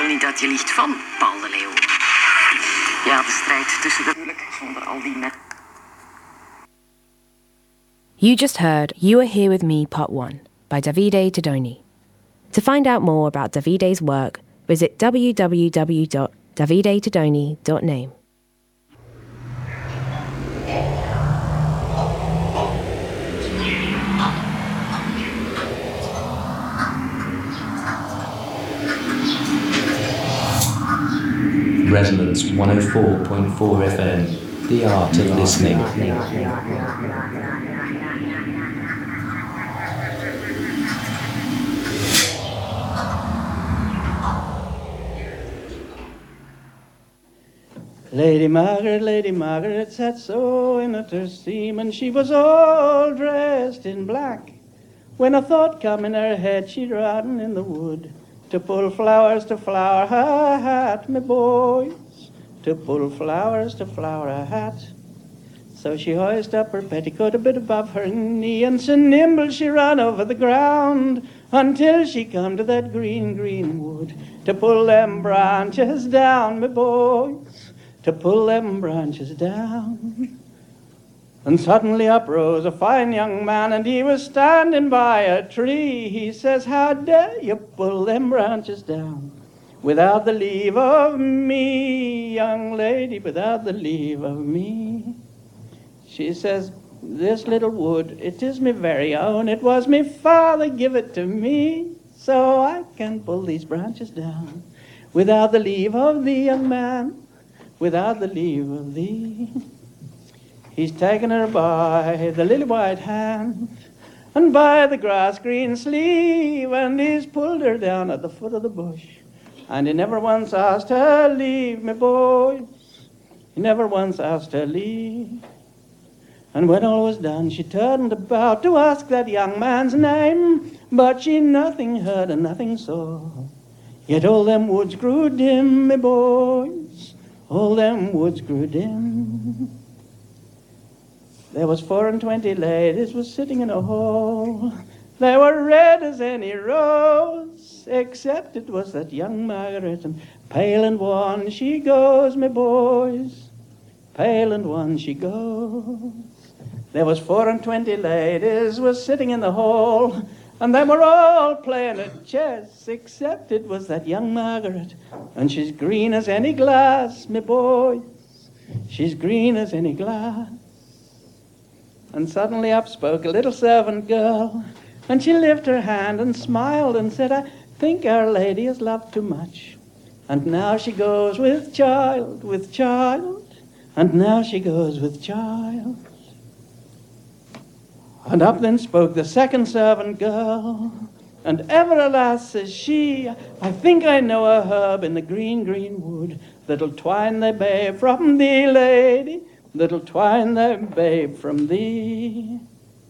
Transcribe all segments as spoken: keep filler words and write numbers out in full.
niet uit je licht van Paul de Leeuw. Ja, de strijd tussen de... zonder al die met... You just heard You Are Here With Me Part one by Davide Tedoni. To find out more about Davide's work, visit w w w dot davide tedoni dot name. Resonance one oh four point four F M, the art of listening. Lady Margaret, Lady Margaret sat sewing at her seam, and she was all dressed in black. When a thought come in her head, she ran in the wood to pull flowers to flower her hat, me boys, to pull flowers to flower her hat. So she hoised up her petticoat a bit above her knee, and so nimble she ran over the ground, until she come to that green, green wood, to pull them branches down, me boys, to pull them branches down. And suddenly up rose a fine young man, and he was standing by a tree. He says, how dare you pull them branches down without the leave of me, young lady, without the leave of me? She says, this little wood, it is me very own. It was me father give it to me, so I can pull these branches down without the leave of thee, young man, without the leave of thee. He's taken her by the lily white hand and by the grass green sleeve, and he's pulled her down at the foot of the bush, and he never once asked her leave, me boys, he never once asked her leave. And when all was done, she turned about to ask that young man's name, but she nothing heard and nothing saw. Yet all them woods grew dim, me boys, all them woods grew dim. There was four and twenty ladies was sitting in a hall. They were red as any rose, except it was that young Margaret, and pale and wan she goes, me boys, pale and wan she goes. There was four and twenty ladies was sitting in the hall, and they were all playing at chess, except it was that young Margaret, and she's green as any glass, me boys, she's green as any glass. And suddenly up spoke a little servant girl, and she lifted her hand and smiled and said, I think Our Lady has loved too much, and now she goes with child, with child, and now she goes with child. And up then spoke the second servant girl, and ever alas, says she, I think I know a herb in the green, green wood, that'll twine thy babe from thee, lady, that'll twine thy babe from thee.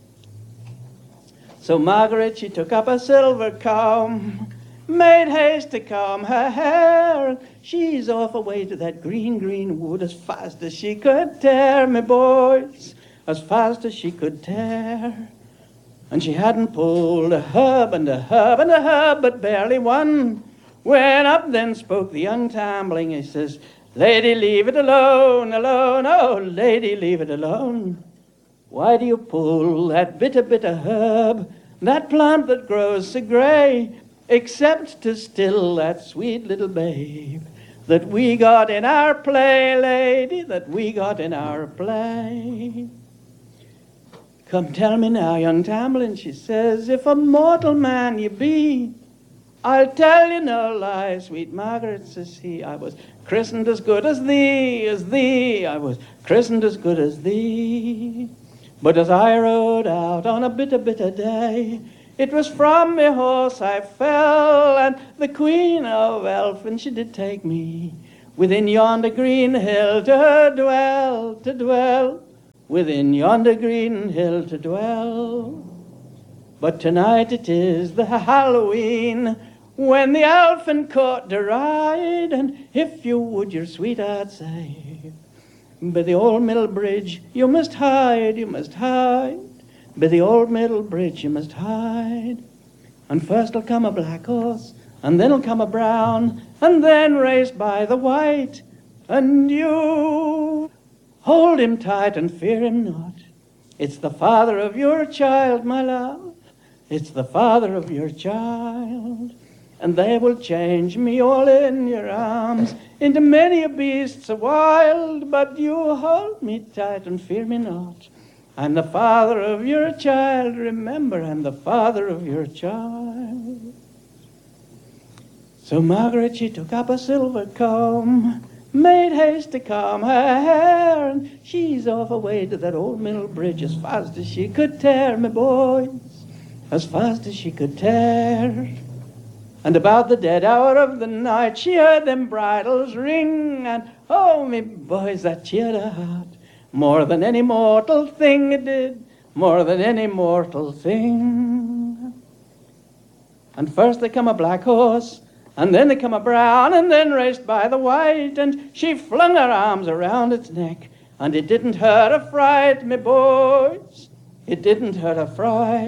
So Margaret, she took up a silver comb, made haste to comb her hair, and she's off away to that green, green wood as fast as she could tear, me boys, as fast as she could tear. And she hadn't pulled a herb and a herb and a herb, but barely one, when up then spoke the young Tambling. He says, lady, leave it alone, alone, oh, lady, leave it alone. Why do you pull that bitter, bitter herb, that plant that grows so grey, except to still that sweet little babe that we got in our play, lady, that we got in our play? Come tell me now, young Tamlin, she says, if a mortal man you be, I'll tell you no lie, sweet Margaret, says he, I was christened as good as thee, as thee, I was christened as good as thee. But as I rode out on a bitter, bitter day, it was from me horse I fell, and the Queen of Elfin, she did take me within yonder green hill to dwell, to dwell, within yonder green hill to dwell. But tonight it is the Halloween, when the elfin court deride, and if you would your sweetheart say, by the old middle bridge you must hide, you must hide, by the old middle bridge you must hide. And first'll come a black horse, and then'll come a brown, and then raced by the white, and you hold him tight and fear him not. It's the father of your child, my love. It's the father of your child. And they will change me all in your arms into many a beast so wild, but you hold me tight and fear me not. I'm the father of your child, remember, I'm the father of your child. So Margaret, she took up a silver comb, made haste to comb her hair, and she's off away to that old mill bridge as fast as she could tear, me boys, as fast as she could tear. And about the dead hour of the night she heard them bridles ring, and oh, me boys, that cheered her heart more than any mortal thing it did, more than any mortal thing. And first there come a black horse, and then there come a brown, and then raced by the white, and she flung her arms around its neck, and it didn't hurt a fright, me boys, it didn't hurt a fright.